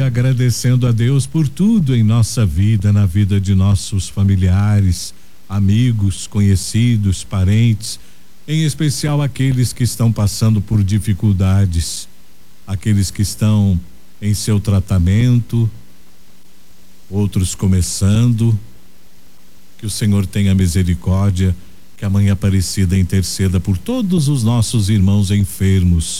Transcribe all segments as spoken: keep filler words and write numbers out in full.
agradecendo a Deus por tudo em nossa vida, na vida de nossos familiares, amigos, conhecidos, parentes, em especial aqueles que estão passando por dificuldades, aqueles que estão em seu tratamento, outros começando. Que o Senhor tenha misericórdia, que a Mãe Aparecida interceda por todos os nossos irmãos enfermos.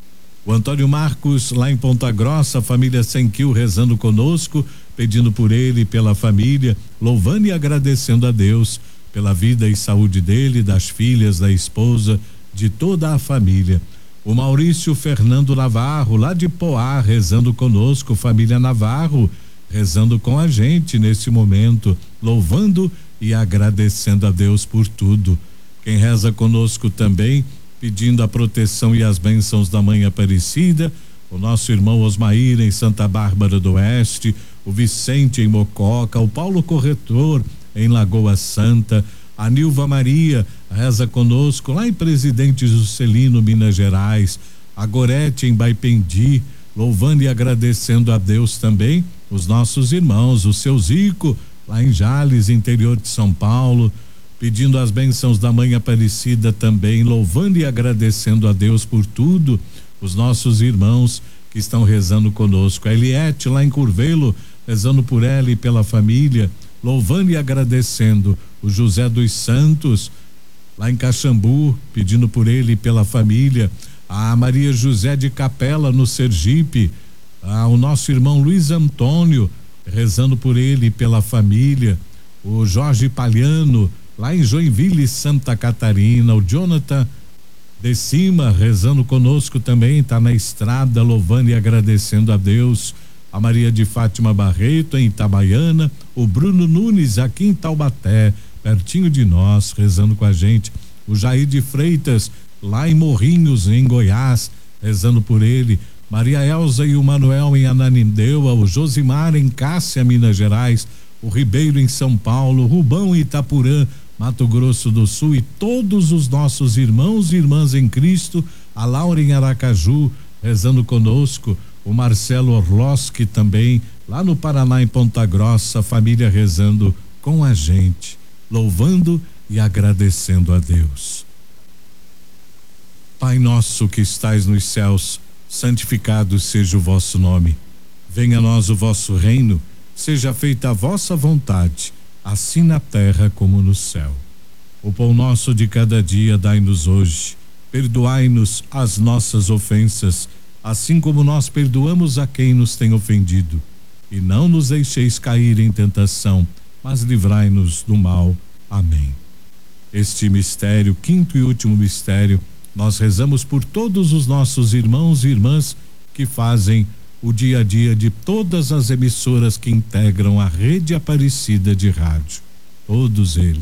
O Antônio Marcos, lá em Ponta Grossa, a família Senquil rezando conosco, pedindo por ele e pela família, louvando e agradecendo a Deus pela vida e saúde dele, das filhas, da esposa, de toda a família. O Maurício Fernando Navarro, lá de Poá, rezando conosco, família Navarro, rezando com a gente nesse momento, louvando e agradecendo a Deus por tudo. Quem reza conosco também, pedindo a proteção e as bênçãos da Mãe Aparecida, o nosso irmão Osmair em Santa Bárbara do Oeste, o Vicente em Mococa, o Paulo Corretor em Lagoa Santa, a Nilva Maria reza conosco lá em Presidente Juscelino, Minas Gerais, a Gorete em Baipendi, louvando e agradecendo a Deus também os nossos irmãos, o seu Zico lá em Jales, interior de São Paulo, pedindo as bênçãos da Mãe Aparecida também, louvando e agradecendo a Deus por tudo, os nossos irmãos que estão rezando conosco. A Eliette lá em Curvelo, rezando por ela e pela família, louvando e agradecendo. O José dos Santos lá em Caxambu, pedindo por ele e pela família. A Maria José de Capela no Sergipe, ah, o nosso irmão Luiz Antônio rezando por ele e pela família. O Jorge Palhano lá em Joinville, Santa Catarina. O Jonathan de Cima rezando conosco também, tá na estrada louvando e agradecendo a Deus. A Maria de Fátima Barreto em Itabaiana, o Bruno Nunes aqui em Taubaté, pertinho de nós, rezando com a gente. O Jair de Freitas lá em Morrinhos, em Goiás, rezando por ele. Maria Elza e o Manuel em Ananindeua, o Josimar em Cássia, Minas Gerais, o Ribeiro em São Paulo, Rubão em Itapurã, Mato Grosso do Sul, e todos os nossos irmãos e irmãs em Cristo, a Laura em Aracaju, rezando conosco, o Marcelo Orloski também, lá no Paraná, em Ponta Grossa, a família rezando com a gente, louvando e agradecendo a Deus. Pai nosso que estais nos céus, santificado seja o vosso nome. Venha a nós o vosso reino, seja feita a vossa vontade, assim na terra como no céu. O pão nosso de cada dia dai-nos hoje. Perdoai-nos as nossas ofensas, assim como nós perdoamos a quem nos tem ofendido. E não nos deixeis cair em tentação, mas livrai-nos do mal. Amém. Este mistério, quinto e último mistério, nós rezamos por todos os nossos irmãos e irmãs que fazem o dia a dia de todas as emissoras que integram a Rede Aparecida de Rádio. Todos eles.